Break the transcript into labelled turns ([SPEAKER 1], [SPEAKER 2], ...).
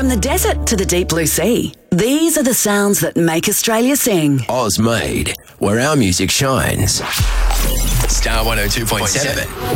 [SPEAKER 1] From the desert to the deep blue sea, these are the sounds that make Australia sing.
[SPEAKER 2] Oz made, where our music shines. Star 102.7.